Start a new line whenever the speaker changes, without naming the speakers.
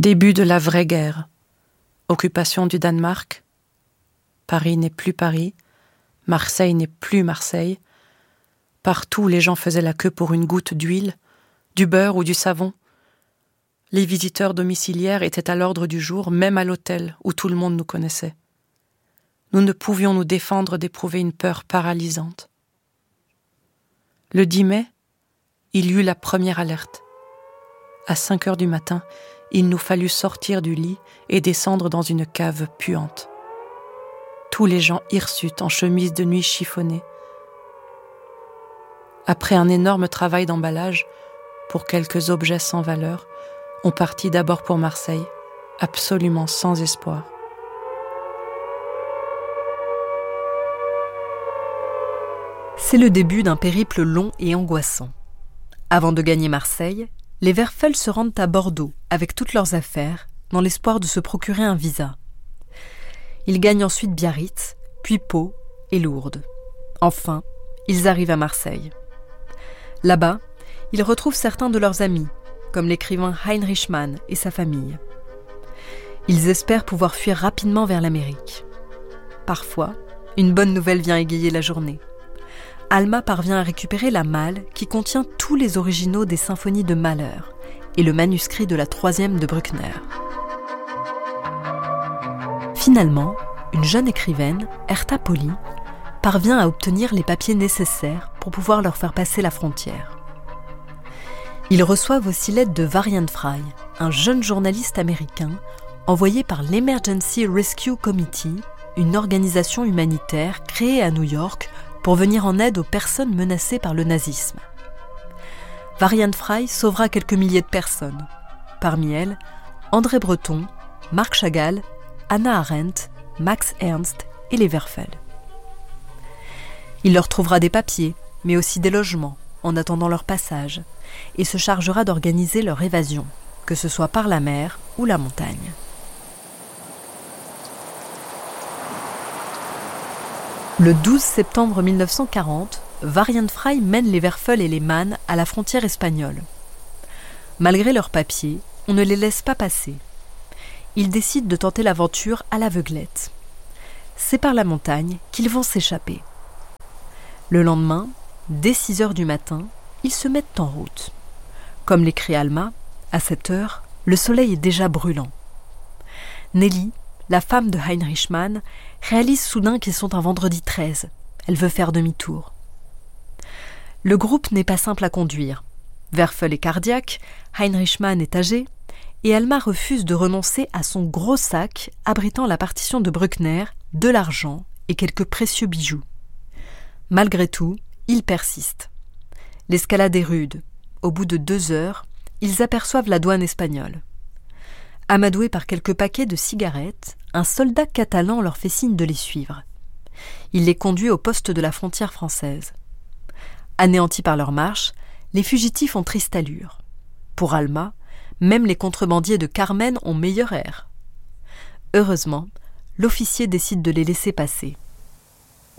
Début de la vraie guerre. Occupation du Danemark. Paris n'est plus Paris. Marseille n'est plus Marseille. Partout, les gens faisaient la queue pour une goutte d'huile, du beurre ou du savon. Les visiteurs domiciliaires étaient à l'ordre du jour, même à l'hôtel où tout le monde nous connaissait. Nous ne pouvions nous défendre d'éprouver une peur paralysante. Le 10 mai, il y eut la première alerte. À 5 heures du matin, il nous fallut sortir du lit et descendre dans une cave puante. Tous les gens hirsutes en chemise de nuit chiffonnée. Après un énorme travail d'emballage, pour quelques objets sans valeur, on partit d'abord pour Marseille, absolument sans espoir.
C'est le début d'un périple long et angoissant. Avant de gagner Marseille, les Werfel se rendent à Bordeaux avec toutes leurs affaires, dans l'espoir de se procurer un visa. Ils gagnent ensuite Biarritz, puis Pau et Lourdes. Enfin, ils arrivent à Marseille. Là-bas, ils retrouvent certains de leurs amis, comme l'écrivain Heinrich Mann et sa famille. Ils espèrent pouvoir fuir rapidement vers l'Amérique. Parfois, une bonne nouvelle vient égayer la journée. Alma parvient à récupérer la malle qui contient tous les originaux des symphonies de Mahler et le manuscrit de la 3e de Bruckner. Finalement, une jeune écrivaine, Hertha Pauli, parvient à obtenir les papiers nécessaires pour pouvoir leur faire passer la frontière. Ils reçoivent aussi l'aide de Varian Fry, un jeune journaliste américain envoyé par l'Emergency Rescue Committee, une organisation humanitaire créée à New York pour venir en aide aux personnes menacées par le nazisme. Varian Fry sauvera quelques milliers de personnes. Parmi elles, André Breton, Marc Chagall, Hannah Arendt, Max Ernst et les Werfel. Il leur trouvera des papiers, mais aussi des logements, en attendant leur passage, et se chargera d'organiser leur évasion, que ce soit par la mer ou la montagne. Le 12 septembre 1940, Varian Fry mène les Werfel et les Mann à la frontière espagnole. Malgré leurs papiers, on ne les laisse pas passer. Ils décident de tenter l'aventure à l'aveuglette. C'est par la montagne qu'ils vont s'échapper. Le lendemain, dès 6 heures du matin, ils se mettent en route. Comme l'écrit Alma, à 7 heures, le soleil est déjà brûlant. Nelly, la femme de Heinrich Mann, réalise soudain qu'ils sont un vendredi 13. Elle veut faire demi-tour. Le groupe n'est pas simple à conduire. Werfel est cardiaque, Heinrich Mann est âgé, et Alma refuse de renoncer à son gros sac abritant la partition de Bruckner, de l'argent et quelques précieux bijoux. Malgré tout, ils persistent. L'escalade est rude. Au bout de 2 heures, ils aperçoivent la douane espagnole. Amadoués par quelques paquets de cigarettes, un soldat catalan leur fait signe de les suivre. Il les conduit au poste de la frontière française. Anéantis par leur marche, les fugitifs ont triste allure. Pour Alma, même les contrebandiers de Carmen ont meilleur air. Heureusement, l'officier décide de les laisser passer.